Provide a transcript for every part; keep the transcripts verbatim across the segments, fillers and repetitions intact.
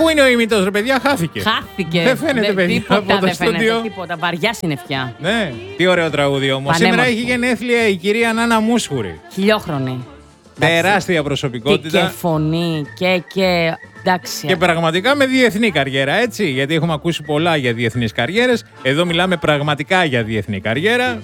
Πού είναι ο ημιτός, ρε παιδιά, χάθηκε. Χάθηκε. Δεν φαίνεται, Δε, παιδιά, τίποτα, από το δεν στούντιο. φαίνεται τίποτα. Βαριά συννεφιά. Ναι, τι ωραίο τραγούδι όμως. Σήμερα έχει γενέθλια η κυρία Νάνα Μούσχουρη. Χιλιόχρονη. Τεράστια προσωπικότητα. Και, και φωνή και. και... Εντάξει. Και πραγματικά με διεθνή καριέρα, έτσι. Γιατί έχουμε ακούσει πολλά για διεθνείς καριέρες. Εδώ μιλάμε πραγματικά για διεθνή καριέρα.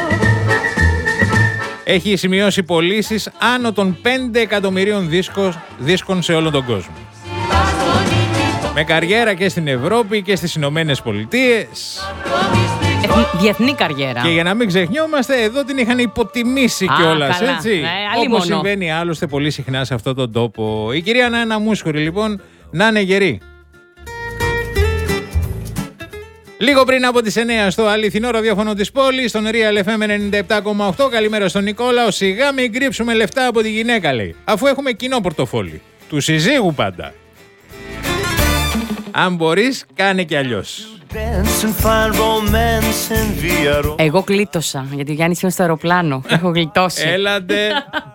Έχει σημειώσει πωλήσεις άνω των πέντε εκατομμυρίων δίσκος, δίσκων σε όλο τον κόσμο. Με καριέρα και στην Ευρώπη και στις Ηνωμένες Πολιτείες. Διεθνή καριέρα. Και για να μην ξεχνιόμαστε, εδώ την είχαν υποτιμήσει κιόλας, έτσι. Ναι, όπως συμβαίνει άλλωστε πολύ συχνά σε αυτόν τον τόπο. Η κυρία Νάνα Μούσχουρη, λοιπόν, να είναι γερή. Λίγο πριν από τις εννιά στο αληθινό ραδιόφωνο της πόλης, στον Real εφ εμ ενενήντα επτά κόμμα οκτώ. Καλημέρα στον Νικόλαο. Σιγά μην κρύψουμε λεφτά από τη γυναίκα, λέει. Αφού έχουμε κοινό πορτοφόλι. Του συζύγου πάντα. Αν μπορείς, κάνε κι αλλιώς. Εγώ γλίτωσα, γιατί ο Γιάννης είναι στο αεροπλάνο. Έχω γλιτώσει. Έλατε.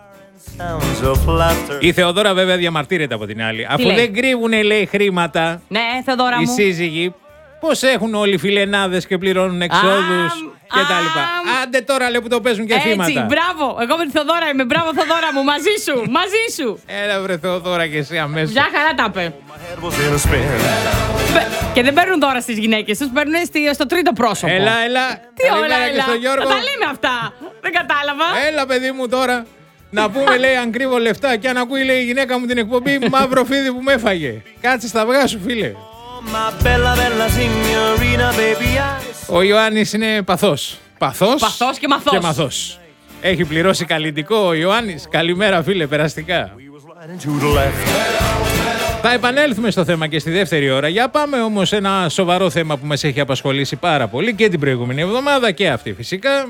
Η Θεοδόρα βέβαια διαμαρτύρεται από την άλλη. Αφού λέει? δεν κρύβουνε, λέει, χρήματα. Ναι, Θεοδόρα οι μου. σύζυγοι, πώς έχουν όλοι φιλενάδες και πληρώνουν εξόδους και τα λοιπά. Άντε τώρα, λέει, που το παίζουν και θύματα. Έτσι, μπράβο. Εγώ με τη Θεοδόρα είμαι. Μπράβο, Θεοδόρα μου. Μαζί σου. Μαζί σου. Έλα, βρε Θεοδόρα, και εσύ αμέσως. Μια χαρά τα είπε. Και δεν παίρνουν δώρα στις γυναίκες τους, παίρνουν στο τρίτο πρόσωπο. Έλα, έλα. Τι ώρα, και έλα. στον Γιώργο. Τα λέμε αυτά. Δεν κατάλαβα. Έλα, παιδί μου, τώρα. Να πούμε, λέει, αν κρύβω λεφτά και αν ακούει, λέει, η γυναίκα μου την εκπομπή, μαύρο φίδι που με έφαγε. Κάτσε στα αυγά σου, φίλε. Ο Ιωάννης είναι παθός. Παθός, παθός και μαθός. και μαθός. Έχει πληρώσει καλλιτικό ο Ιωάννης. Καλημέρα, φίλε, περαστικά. Θα επανέλθουμε στο θέμα και στη δεύτερη ώρα. Για πάμε όμως σε ένα σοβαρό θέμα που μας έχει απασχολήσει πάρα πολύ και την προηγούμενη εβδομάδα και αυτή φυσικά.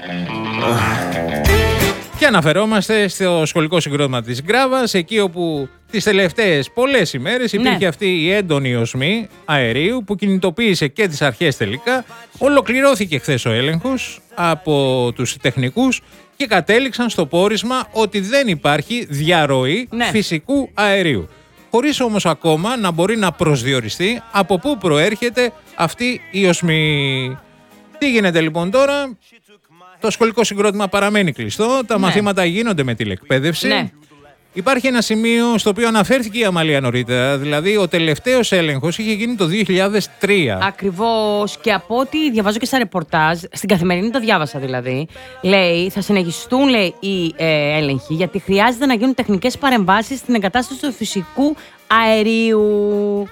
Και αναφερόμαστε στο σχολικό συγκρότημα της Γκράβας, εκεί όπου τις τελευταίες πολλές ημέρες υπήρχε, ναι, αυτή η έντονη οσμή αερίου που κινητοποίησε και τις αρχές τελικά. Ολοκληρώθηκε χθες ο έλεγχος από τους τεχνικούς και κατέληξαν στο πόρισμα ότι δεν υπάρχει διαρροή, ναι, φυσικού αερίου. Χωρίς όμως ακόμα να μπορεί να προσδιοριστεί από πού προέρχεται αυτή η οσμή. Τι γίνεται λοιπόν τώρα? Το σχολικό συγκρότημα παραμένει κλειστό, τα, ναι, μαθήματα γίνονται με τηλεκπαίδευση. Ναι. Υπάρχει ένα σημείο στο οποίο αναφέρθηκε η Αμαλία νωρίτερα, δηλαδή ο τελευταίος έλεγχος είχε γίνει το δύο χιλιάδες τρία. Ακριβώς, και από ό,τι διαβάζω και στα ρεπορτάζ, στην Καθημερινή το διάβασα δηλαδή, λέει θα συνεχιστούν, λέει, οι ε, έλεγχοι γιατί χρειάζεται να γίνουν τεχνικές παρεμβάσεις στην εγκατάσταση του φυσικού αερίου.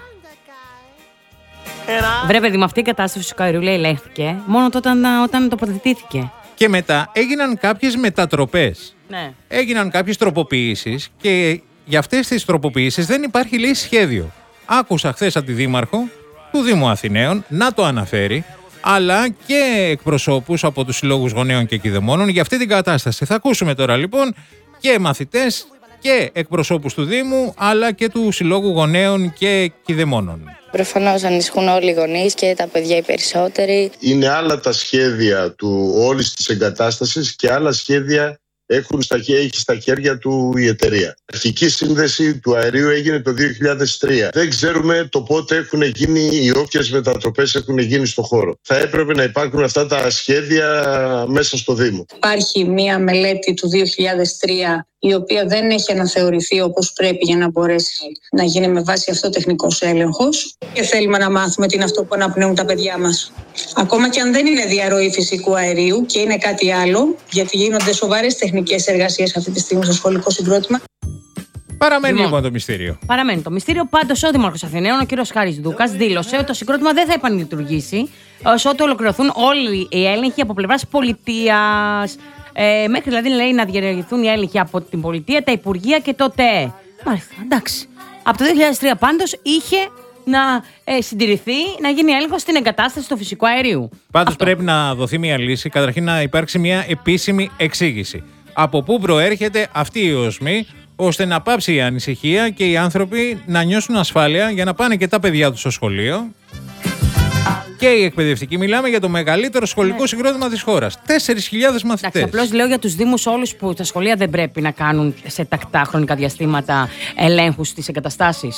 Βρε παιδί μου, αυτή η κατάσταση του φυσικού αερίου, λέει, ελέγχθηκε μόνο τότε όταν, όταν τοποθετήθηκε. Και μετά έγιναν κάποιες μετατροπές. Ναι. Έγιναν κάποιες τροποποιήσεις και για αυτές τις τροποποιήσεις δεν υπάρχει, λέει, σχέδιο. Άκουσα χθες από τη Δήμαρχο του Δήμου Αθηναίων να το αναφέρει, αλλά και εκπροσώπους από τους συλλόγους γονέων και κηδεμόνων για αυτή την κατάσταση. Θα ακούσουμε τώρα λοιπόν και μαθητές και εκπροσώπους του Δήμου, αλλά και του Συλλόγου Γονέων και Κηδεμόνων. Προφανώς ανησυχούν όλοι οι γονείς και τα παιδιά οι περισσότεροι. Είναι άλλα τα σχέδια του όλης της εγκατάστασης και άλλα σχέδια έχουν στα, έχει στα χέρια του η εταιρεία. Η αρχική σύνδεση του αερίου έγινε το δύο χιλιάδες τρία. Δεν ξέρουμε το πότε έχουν γίνει ή όποιες μετατροπές έχουν γίνει στο χώρο. Θα έπρεπε να υπάρχουν αυτά τα σχέδια μέσα στο Δήμο. Υπάρχει μία μελέτη του δύο χιλιάδες τρία η οποία δεν έχει αναθεωρηθεί όπως πρέπει για να μπορέσει να γίνει με βάση αυτό τεχνικός έλεγχος. Και θέλουμε να μάθουμε τι είναι αυτό που αναπνέουν τα παιδιά μας. Ακόμα και αν δεν είναι διαρροή φυσικού αερίου και είναι κάτι άλλο, γιατί γίνονται σοβαρές τεχνικές εργασίες αυτή τη στιγμή στο σχολικό συγκρότημα. Παραμένει λοιπόν το μυστήριο. Παραμένει το μυστήριο. Πάντως, ο Δήμαρχος Αθηναίων, ο κ. Χάρης Δούκας, δήλωσε ότι το συγκρότημα δεν θα επανλειτουργήσει όσο ότου ολοκληρωθούν όλοι οι έλεγχοι από πλευράς πολιτείας. Ε, μέχρι δηλαδή, λέει, να διενεργηθούν οι έλεγχοι από την πολιτεία, τα υπουργεία και το ΤΕΕ. Μάλιστα, εντάξει. Από το δύο χιλιάδες τρία πάντως είχε να ε, συντηρηθεί, να γίνει έλεγχος στην εγκατάσταση του φυσικού αερίου. Πάντως αυτό πρέπει να δοθεί μια λύση, καταρχήν να υπάρξει μια επίσημη εξήγηση. Από πού προέρχεται αυτή η οσμή, ώστε να πάψει η ανησυχία και οι άνθρωποι να νιώσουν ασφάλεια για να πάνε και τα παιδιά τους στο σχολείο. Και οι εκπαιδευτικοί, μιλάμε για το μεγαλύτερο σχολικό, ναι, συγκρότημα της χώρας. τέσσερις χιλιάδες μαθητές. Απλώς λέω για τους δήμους όλους που τα σχολεία δεν πρέπει να κάνουν σε τακτά χρονικά διαστήματα ελέγχους στις εγκαταστάσεις.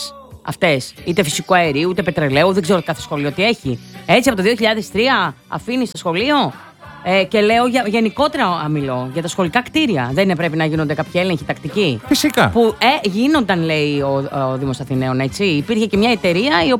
αυτές. Είτε φυσικού αερίου, είτε πετρελαίου, δεν ξέρω κάθε σχολείο τι έχει. Έτσι από το δύο χιλιάδες τρία αφήνει στο σχολείο. Ε, και λέω για, γενικότερα μιλώ για τα σχολικά κτίρια. Δεν πρέπει να γίνονται κάποιοι έλεγχοι τακτικοί. Φυσικά. Που ε, γίνονταν, λέει ο, ο Δήμος Αθηναίων, έτσι. Υπήρχε και μια εταιρεία η